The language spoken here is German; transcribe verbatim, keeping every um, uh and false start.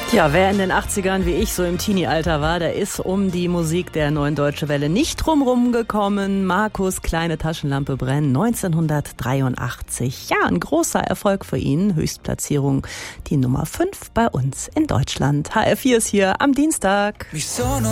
Ja, wer in den achtzigern wie ich so im Teenie-Alter war, der ist um die Musik der Neuen Deutsche Welle nicht drumrum gekommen. Markus Kleine Taschenlampe brennen, neunzehnhundertdreiundachtzig. Ja, ein großer Erfolg für ihn. Höchstplatzierung die Nummer fünf bei uns in Deutschland. H R vier ist hier am Dienstag.